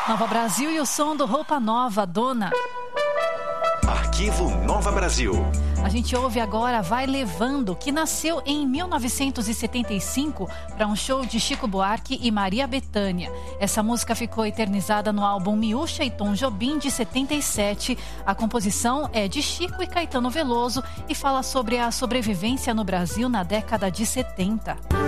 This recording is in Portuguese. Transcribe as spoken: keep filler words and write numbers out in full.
Nova Brasil e o som do Roupa Nova, Dona. Arquivo Nova Brasil. A gente ouve agora Vai Levando, que nasceu em mil novecentos e setenta e cinco para um show de Chico Buarque e Maria Bethânia. Essa música ficou eternizada no álbum Miúcha e Tom Jobim, de setenta e sete. A composição é de Chico e Caetano Veloso e fala sobre a sobrevivência no Brasil na década de setenta.